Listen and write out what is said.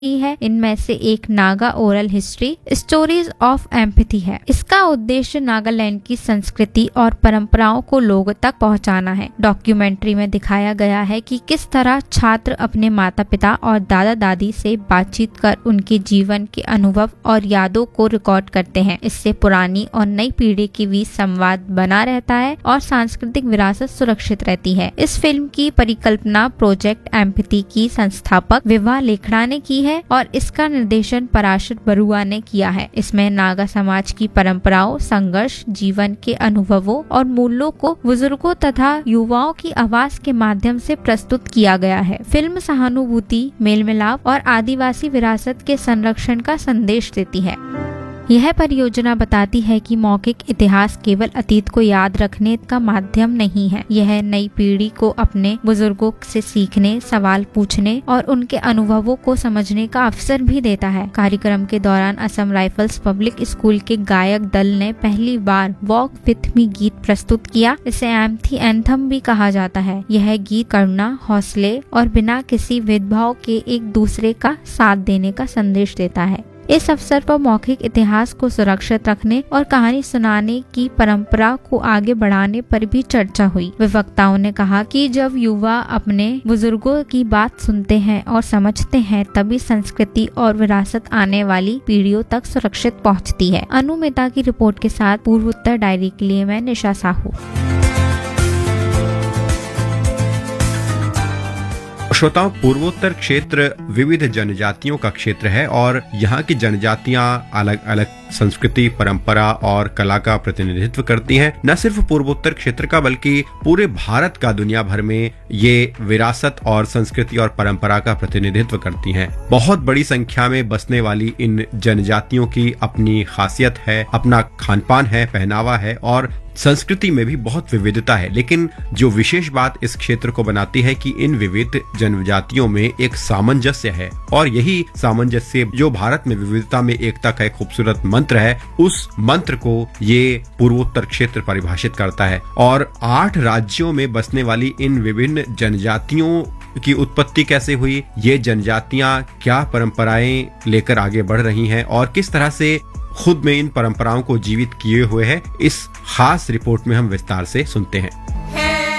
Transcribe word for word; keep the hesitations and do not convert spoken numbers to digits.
है। इनमें से एक Naga oral history stories of empathy है। इसका उद्देश्य नागालैंड की संस्कृति और परंपराओं को लोगों तक पहुंचाना है। डॉक्यूमेंट्री में दिखाया गया है कि किस तरह छात्र अपने माता पिता और दादा दादी से बातचीत कर उनके जीवन के अनुभव और यादों को रिकॉर्ड करते हैं। इससे पुरानी और नई पीढ़ी के बीच संवाद बना रहता है और सांस्कृतिक विरासत सुरक्षित रहती है। इस फिल्म की परिकल्पना प्रोजेक्ट एम्पैथी की संस्थापक विभा लेखड़ा ने की है और इसका निर्देशन पराशर बरुआ ने किया है। इसमें नागा समाज की परंपराओं, संघर्ष, जीवन के अनुभवों और मूल्यों को बुजुर्गों तथा युवाओं की आवाज के माध्यम से प्रस्तुत किया गया है। फिल्म सहानुभूति, मेल मिलाप और आदिवासी विरासत के संरक्षण का संदेश देती है। यह परियोजना बताती है कि मौखिक इतिहास केवल अतीत को याद रखने का माध्यम नहीं है। यह नई पीढ़ी को अपने बुजुर्गों से सीखने, सवाल पूछने और उनके अनुभवों को समझने का अवसर भी देता है। कार्यक्रम के दौरान असम राइफल्स पब्लिक स्कूल के गायक दल ने पहली बार वॉक विथ मी गीत प्रस्तुत किया। इसे एम्पैथी एंथम भी कहा जाता है। यह गीत करुणा, हौसले और बिना किसी भेदभाव के एक दूसरे का साथ देने का संदेश देता है। इस अवसर पर मौखिक इतिहास को सुरक्षित रखने और कहानी सुनाने की परंपरा को आगे बढ़ाने पर भी चर्चा हुई। वक्ताओं ने कहा कि जब युवा अपने बुजुर्गों की बात सुनते हैं और समझते हैं, तभी संस्कृति और विरासत आने वाली पीढ़ियों तक सुरक्षित पहुंचती है। अनुमिता की रिपोर्ट के साथ पूर्वोत्तर डायरी के लिए मैं निशा साहू। श्रोताओं, पूर्वोत्तर क्षेत्र विविध जनजातियों का क्षेत्र है और यहाँ की जनजातियाँ अलग अलग संस्कृति, परंपरा और कला का प्रतिनिधित्व करती हैं। न सिर्फ पूर्वोत्तर क्षेत्र का बल्कि पूरे भारत का दुनिया भर में ये विरासत और संस्कृति और परंपरा का प्रतिनिधित्व करती हैं। बहुत बड़ी संख्या में बसने वाली इन जनजातियों की अपनी खासियत है, अपना खानपान है, पहनावा है और संस्कृति में भी बहुत विविधता है। लेकिन जो विशेष बात इस क्षेत्र को बनाती है कि इन विविध जनजातियों में एक सामंजस्य है और यही सामंजस्य जो भारत में विविधता में एकता का एक खूबसूरत मंत्र है, उस मंत्र को ये पूर्वोत्तर क्षेत्र परिभाषित करता है। और आठ राज्यों में बसने वाली इन विभिन्न जनजातियों की उत्पत्ति कैसे हुई, ये जनजातियां क्या परंपराएं लेकर आगे बढ़ रही हैं और किस तरह से खुद में इन परंपराओं को जीवित किए हुए है, इस खास रिपोर्ट में हम विस्तार से सुनते हैं।